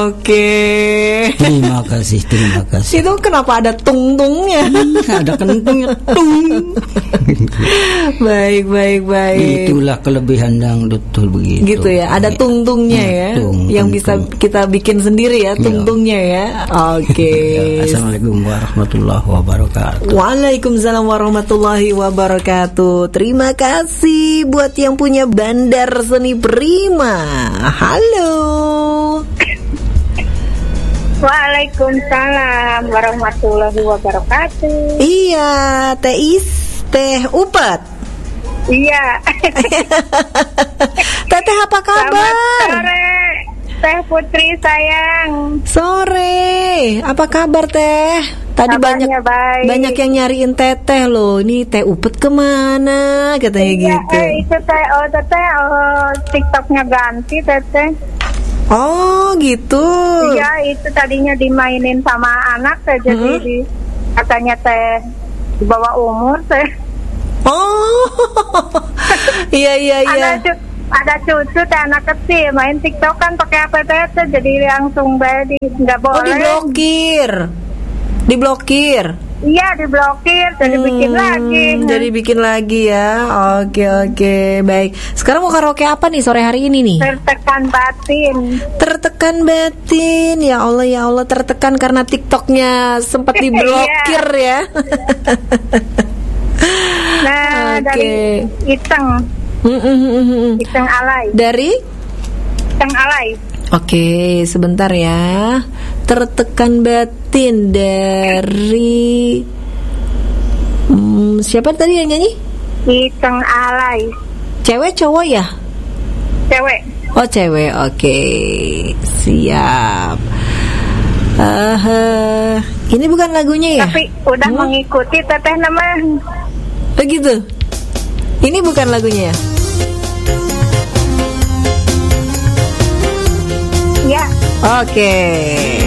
Oke. Terima kasih. Itu kenapa ada tung-tungnya? Ada kentungnya, tung. Baik. Itulah kelebihan dangdut tuh begitu. Gitu ya, ada tung-tungnya ya, yang bisa kita bikin sendiri ya, tung-tungnya ya. Oke. Assalamualaikum warahmatullahi wabarakatuh. Waalaikumsalam warahmatullahi wabarakatuh. Terima kasih buat yang punya Bandar Seni Prima. Halo. Waalaikumsalam warahmatullahi wabarakatuh. Iya, Teh Upet. Iya. Teteh apa kabar? Selamat sore, Teh Putri sayang. Sore. Apa kabar Teh? Tadi Kabarnya banyak yang nyariin Teteh loh. Ini Teh Upet kemana? Katanya gitu. Itu Teteh TikToknya ganti Teteh. Oh gitu. Iya, itu tadinya dimainin sama anak Teh, jadi katanya Teh di bawah umur Teh. Oh. Iya. Ada cucu Teh, anak kecil main TikTok kan pakai HP Teh, jadi langsung nggak boleh. Oh, diblokir. Iya, diblokir, jadi bikin lagi. Ya. Oke, baik. Sekarang mau karaoke apa nih sore hari ini nih? Tertekan batin. Ya Allah, tertekan karena TikToknya sempat diblokir ya. Nah, dari Iteng Alay. Dari Iteng Alay. Oke, sebentar ya. Tertekan batin dari siapa tadi yang nyanyi? Iteng Alay. Cewek cowok ya? Cewek. Oh, cewek. Oke. Siap. Ini bukan lagunya ya? Tapi udah mengikuti Teteh namanya. Begitu. Ini bukan lagunya ya? Ya. Oke.